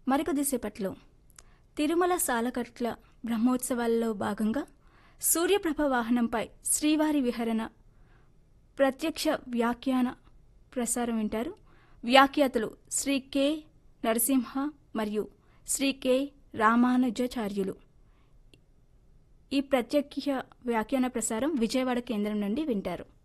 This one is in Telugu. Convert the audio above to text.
మరికొద్దిసేపట్లో తిరుమల సాలకట్ల బ్రహ్మోత్సవాల్లో భాగంగా సూర్యప్రభ వాహనంపై శ్రీవారి విహరణ ప్రత్యక్ష వ్యాఖ్యాన ప్రసారం వింటారు. వ్యాఖ్యాతలు శ్రీ కె నరసింహ మరియు శ్రీ కె రామానుజాచార్యులు. ఈ ప్రత్యక్ష వ్యాఖ్యాన ప్రసారం విజయవాడ కేంద్రం నుండి వింటారు.